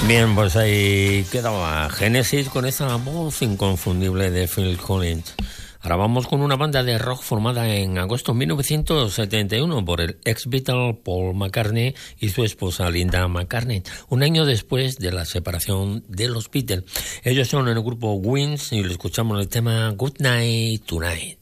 Bien, pues ahí quedaba Genesis con esa voz inconfundible de Phil Collins. Ahora vamos con una banda de rock formada en agosto de 1971 por el ex-Beatle Paul McCartney y su esposa Linda McCartney, un año después de la separación de los Beatles. Ellos son el grupo Wings y lo escuchamos el tema Good Night Tonight.